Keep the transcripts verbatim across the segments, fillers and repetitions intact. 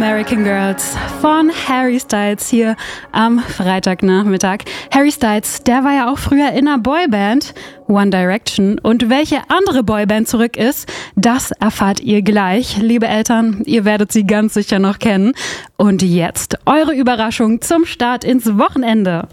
American Girls von Harry Styles hier am Freitagnachmittag. Harry Styles, der war ja auch früher in einer Boyband, One Direction. Und welche andere Boyband zurück ist, das erfahrt ihr gleich. Liebe Eltern, ihr werdet sie ganz sicher noch kennen. Und jetzt eure Überraschung zum Start ins Wochenende.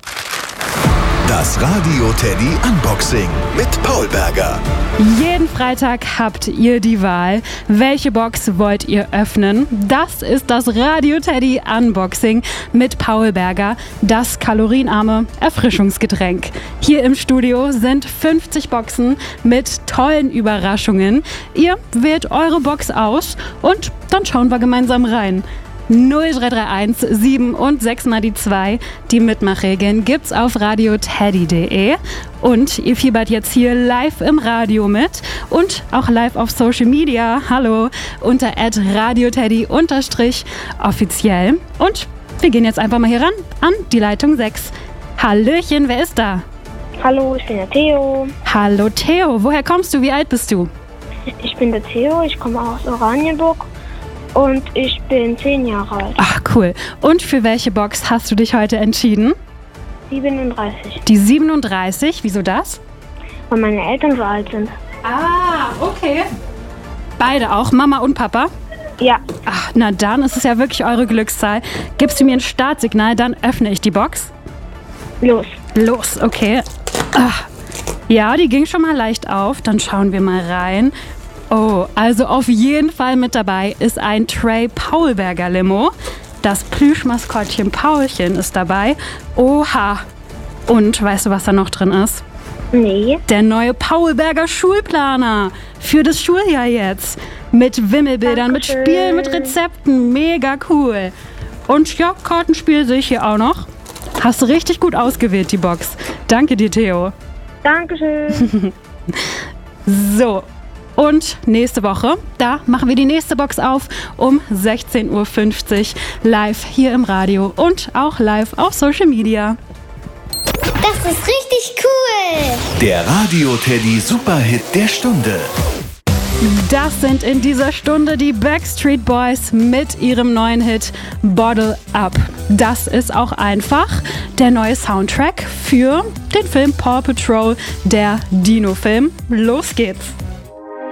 Das Radio Teddy Unboxing mit Paul Berger. Jeden Freitag habt ihr die Wahl. Welche Box wollt ihr öffnen? Das ist das Radio Teddy Unboxing mit Paul Berger, das kalorienarme Erfrischungsgetränk. Hier im Studio sind fünfzig Boxen mit tollen Überraschungen. Ihr wählt eure Box aus und dann schauen wir gemeinsam rein. null drei drei eins sieben und sechs mal die zwei. Die Mitmachregeln gibt's auf radio teddy punkt de und ihr fiebert jetzt hier live im Radio mit und auch live auf Social Media. Hallo, unter at radioteddy unterstrich offiziell. Und wir gehen jetzt einfach mal hier ran an die Leitung sechs. Hallöchen, wer ist da? Hallo, ich bin der Theo. Hallo Theo, woher kommst du? Wie alt bist du? Ich bin der Theo, ich komme aus Oranienburg. Und ich bin zehn Jahre alt. Ach, cool. Und für welche Box hast du dich heute entschieden? siebenunddreißig. Die siebenunddreißig, wieso das? Weil meine Eltern so alt sind. Ah, okay. Beide auch, Mama und Papa? Ja. Ach, na dann ist es ja wirklich eure Glückszahl. Gibst du mir ein Startsignal, dann öffne ich die Box. Los. Los, okay. Ach. Ja, die ging schon mal leicht auf. Dann schauen wir mal rein. Oh, also auf jeden Fall mit dabei ist ein Tray Paul Berger Limo. Das Plüschmaskottchen Paulchen ist dabei. Oha. Und weißt du, was da noch drin ist? Nee. Der neue Paul Berger Schulplaner für das Schuljahr jetzt. Mit Wimmelbildern, Dankeschön. mit Spielen, mit Rezepten. Mega cool. Und ja, Kartenspiel sehe ich hier auch noch. Hast du richtig gut ausgewählt, die Box. Danke dir, Theo. Dankeschön. So. Und nächste Woche, da machen wir die nächste Box auf um sechzehn Uhr fünfzig live hier im Radio und auch live auf Social Media. Das ist richtig cool! Der Radio Teddy Superhit der Stunde. Das sind in dieser Stunde die Backstreet Boys mit ihrem neuen Hit Bottle Up. Das ist auch einfach der neue Soundtrack für den Film Paw Patrol, der Dino-Film. Los geht's!